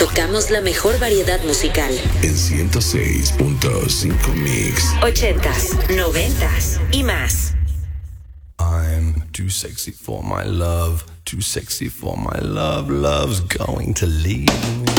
Tocamos la mejor variedad musical. En 106.5 Mix. 80s, 90s y más. I'm too sexy for my love, too sexy for my love. Love's going to leave me.